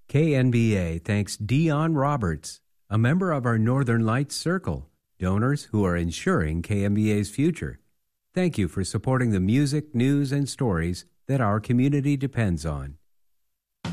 KNBA thanks Dion Roberts, a member of our Northern Lights Circle, donors who are ensuring KNBA's future. Thank you for supporting the music, news, and stories that our community depends on.